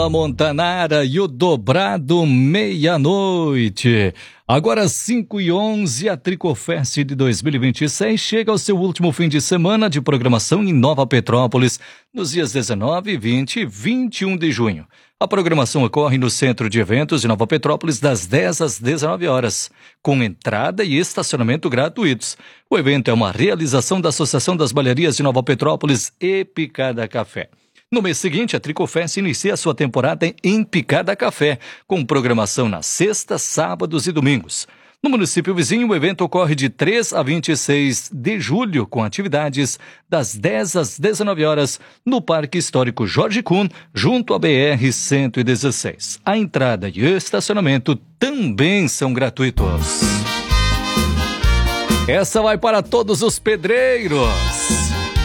A Montanara e o Dobrado meia-noite. Agora 5h11, a Tricofest de 2026 chega ao seu último fim de semana de programação em Nova Petrópolis, nos dias 19, 20 e 21 de junho. A programação ocorre no Centro de Eventos de Nova Petrópolis das 10 às 19 horas, com entrada e estacionamento gratuitos. O evento é uma realização da Associação das Bailarias de Nova Petrópolis e Picada Café. No mês seguinte, a Tricofest inicia sua temporada em Picada Café, com programação nas sextas, sábados e domingos. No município vizinho, o evento ocorre de 3 a 26 de julho, com atividades das 10 às 19 horas no Parque Histórico Jorge Kuhn, junto à BR-116. A entrada e o estacionamento também são gratuitos. Essa vai para todos os pedreiros.